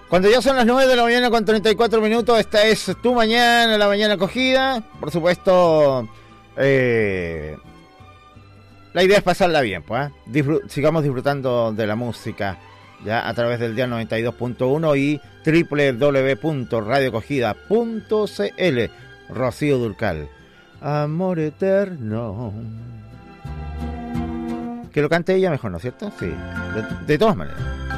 Cuando ya son las 9 de la mañana con 34 minutos, esta es tu mañana, la mañana acogida. Por supuesto, la idea es pasarla bien, pues. Sigamos disfrutando de la música, ya a través del dial 92.1 y www.radioacogida.cl. Rocío Dúrcal, amor eterno. Que lo cante ella mejor, ¿no es cierto? Sí, de todas maneras.